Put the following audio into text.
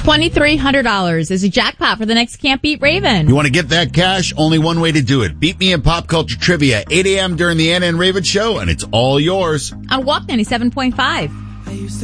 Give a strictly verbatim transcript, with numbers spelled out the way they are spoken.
twenty-three hundred dollars is a jackpot for the next Can't Beat Raven. You want to get that cash? Only one way to do it. Beat me in pop culture trivia, eight a.m. during the Anna and Raven show, and it's all yours. On Walk ninety-seven point five.